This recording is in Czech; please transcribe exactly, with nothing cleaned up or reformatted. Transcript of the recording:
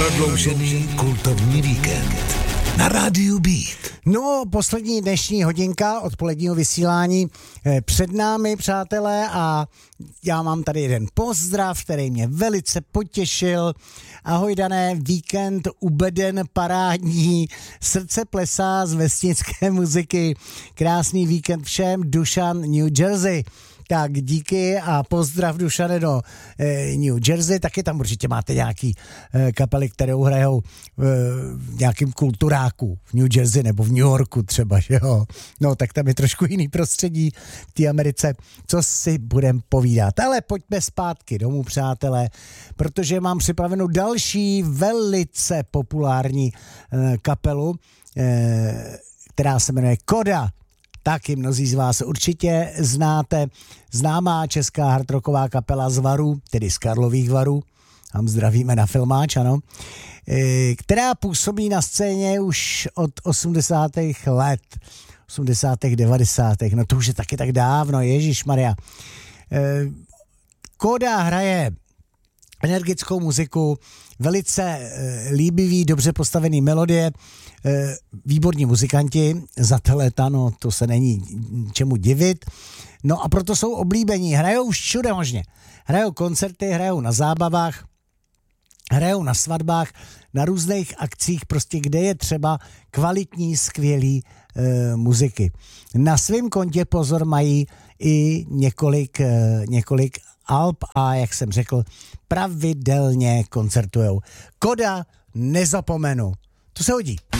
Prodloužený kultovní víkend na rádiu Beat. No, poslední dnešní hodinka odpoledního vysílání před námi, přátelé, a já mám tady jeden pozdrav, který mě velice potěšil. Ahoj, Dané, víkend ubeden parádní, srdce plesá z vesnické muziky. Krásný víkend všem, Dušan, New Jersey. Tak díky a pozdrav, Dušane, do e, New Jersey. Taky tam určitě máte nějaký e, kapely, které hrajou e, v nějakým kulturáku v New Jersey nebo v New Yorku třeba, že jo. No tak tam je trošku jiný prostředí v té Americe. Co si budem povídat. Ale pojďme zpátky domů, přátelé, protože mám připravenou další velice populární e, kapelu, e, která se jmenuje Koda. Taky mnozí z vás určitě znáte. Známá česká hardrocková kapela z Varů, tedy z Karlových Varů, tam zdravíme na filmáč, ano, která působí na scéně už od osmdesátých let, osmdesátých, devadesátých no to už je taky tak dávno, ježišmarja. Koda hraje energickou muziku, velice e, líbivý, dobře postavený melodie, e, výborní muzikanti, za ta léta, no to se není čemu divit, no a proto jsou oblíbení, hrajou všude možně, hrajou koncerty, hrajou na zábavách, hrajou na svatbách, na různých akcích, prostě kde je třeba kvalitní, skvělý e, muziky. Na svém kontě, pozor, mají i několik, e, několik alb a, jak jsem řekl, pravidelně koncertujou. Koda nezapomenu. To se hodí.